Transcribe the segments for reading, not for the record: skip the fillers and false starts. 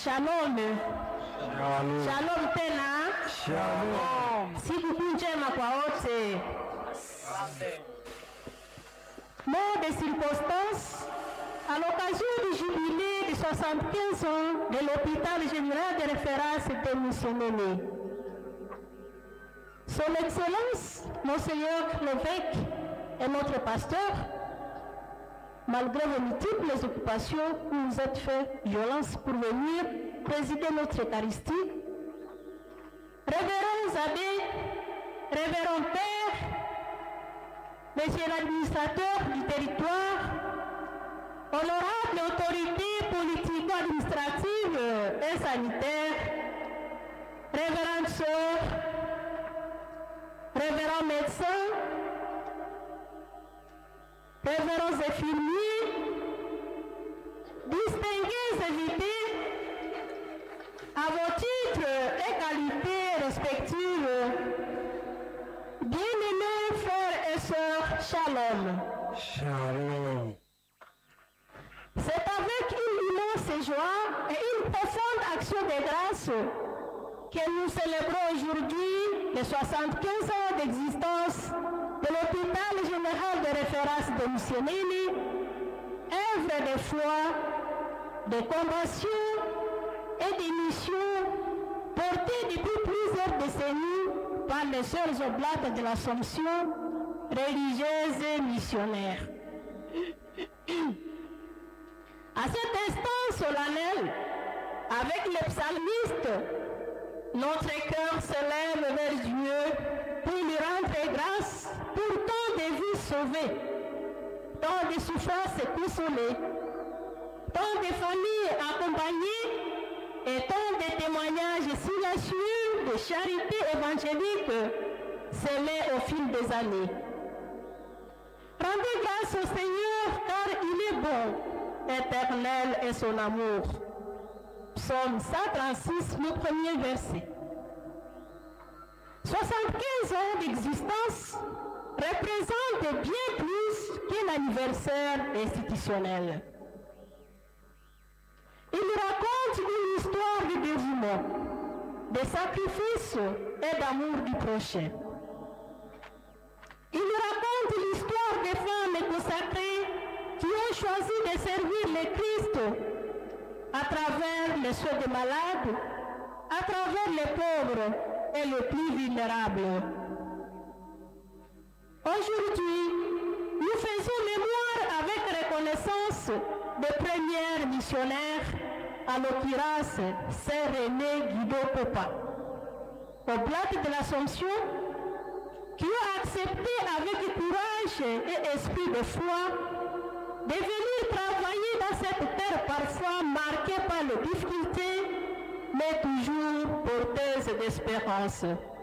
Shalom. Shalom tena. Shalom. Siku njema kwa wote. Mot de circonstance, à l'occasion du jubilé de 75 ans de l'hôpital général de référence de Missionné. Son Excellence, Monseigneur l'évêque et notre pasteur, malgré vos multiples occupations, vous vous êtes fait violence pour venir présider notre Eucharistie. Révérends abbés, révérends pères, Monsieur l'administrateur du territoire, honorable autorité politico-administrative et sanitaire, révérends sœurs, révérends médecins, révérends infirmiers, distingués invités, à vos titres et qualités respectives, bien-aimés frères et sœurs, shalom. Shalom. C'est avec une immense joie et une profonde action de grâce que nous célébrons aujourd'hui les 75 ans d'existence de l'hôpital général de référence de Missionné, œuvre de foi, de compassion et de mission portée depuis plusieurs décennies par les sœurs oblates de l'Assomption, religieuses et missionnaires. À cet instant solennel, avec les psalmistes, notre cœur s'élève vers Dieu pour lui rendre grâce pour tant de vies sauvées, tant de souffrances consolées, tant de familles accompagnées et tant de témoignages silencieux de charité évangélique semés au fil des années. Rendez grâce au Seigneur car il est bon, éternel est son amour. Psaume 136, le premier verset. 75 ans d'existence représentent bien plus qu'un anniversaire institutionnel. Il raconte une histoire de dévouement, de sacrifice et d'amour du prochain. Il raconte l'histoire des femmes consacrées qui ont choisi de servir le Christ à travers les soins des malades, à travers les pauvres et les plus vulnérables. Aujourd'hui, nous faisons mémoire avec reconnaissance des premières missionnaires, à l'occurrence Saint René Guido Popa, oblate de l'Assomption, qui ont accepté avec courage et esprit de foi de venir travailler dans cette terre parfois marquée par les difficultés, mais toujours porteuse d'espérance.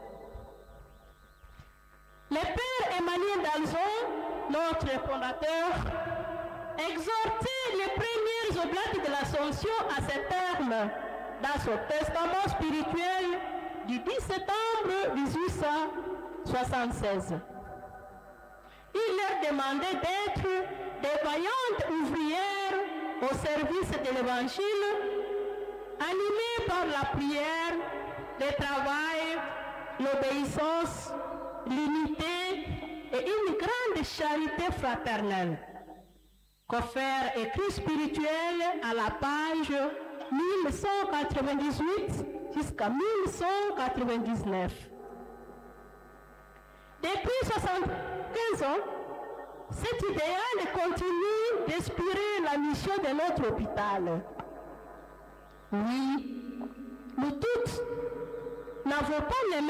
Le Père Emmanuel d'Alzon, notre fondateur, exhortait les premières oblates de l'Assomption à ce terme dans son testament spirituel du 10 septembre 1876. Il leur demandait d'être des vaillantes ouvrières au service de l'Évangile, animées par la prière, le travail, l'obéissance, l'unité et une grande charité fraternelle. Offert écrit spirituel à la page 1198 jusqu'à 1199. Depuis 75 ans, cet idéal continue d'inspirer la mission de notre hôpital. Oui, nous toutes n'avons pas les mêmes